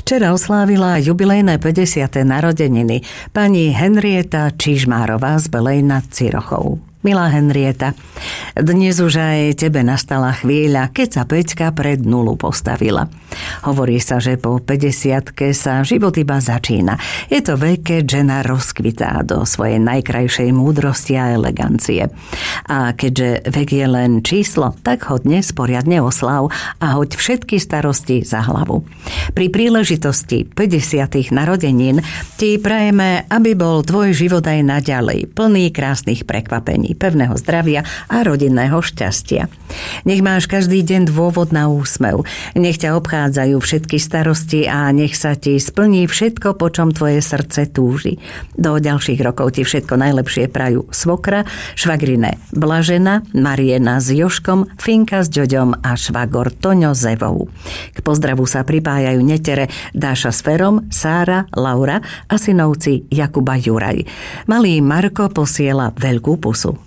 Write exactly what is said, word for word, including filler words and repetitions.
Včera oslávila jubilejné päťdesiate narodeniny pani Henrieta Čižmárová z Belej nad Cirochou. Milá Henrieta, dnes už aj tebe nastala chvíľa, keď sa Peťka pred nulu postavila. Hovorí sa, že po päťdesiatke sa život iba začína. Je to vek, keď žena rozkvitá do svojej najkrajšej múdrosti a elegancie. A keďže vek je len číslo, tak ho dnes poriadne osláv a hoď všetky starosti za hlavu. Pri príležitosti päťdesiatych narodenín ti prajeme, aby bol tvoj život aj naďalej plný krásnych prekvapení, pevného zdravia a rodinného šťastia. Nech máš každý deň dôvod na úsmev. Nech ťa obchádzajú všetky starosti a nech sa ti splní všetko, po čom tvoje srdce túži. Do ďalších rokov ti všetko najlepšie prajú svokra, švagrine Blažena, Mariena s Jožkom, Finka s Ďoďom a švagor Toňo s Evou. K pozdravu sa pripájajú netere Dáša s Ferom, Sára, Laura a synovci Jakub a Juraj. Malý Marko posiela veľkú pusu.